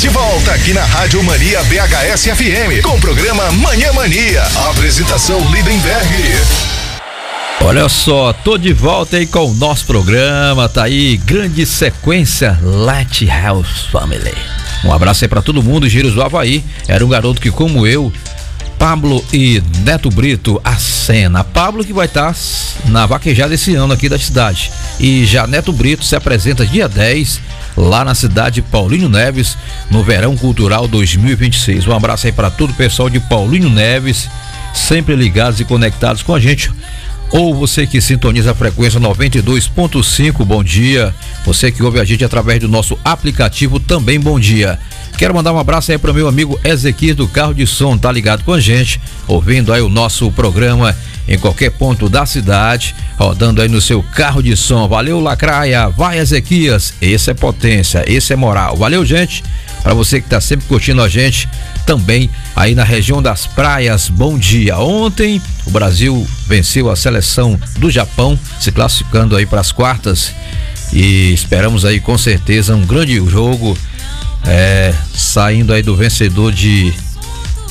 Estamos de volta aqui na Rádio Mania BHS FM com o programa Manhã Mania. Apresentação Lindenberg. Olha só, tô de volta aí com o nosso programa, tá aí, grande sequência Lighthouse Family. Um abraço aí pra todo mundo, Giros do Havaí, era um garoto que, como eu, Pablo e Neto Brito, a cena. Pablo que vai estar na vaquejada esse ano aqui da cidade. E já Neto Brito se apresenta dia 10, lá na cidade de Paulinho Neves, no Verão Cultural 2026. Um abraço aí para todo o pessoal de Paulinho Neves, sempre ligados e conectados com a gente. Ou você que sintoniza a frequência 92.5, bom dia. Você que ouve a gente através do nosso aplicativo, também bom dia. Quero mandar um abraço aí para o meu amigo Ezequiel do Carro de Som, tá ligado com a gente, ouvindo aí o nosso programa em qualquer ponto da cidade, rodando aí no seu carro de som. Valeu, Lacraia, vai, Ezequias, esse é potência, esse é moral. Valeu, gente. Para você que tá sempre curtindo a gente, também aí na região das praias, bom dia. Ontem o Brasil venceu a seleção do Japão, se classificando aí para as quartas, e esperamos aí com certeza um grande jogo, saindo aí do vencedor de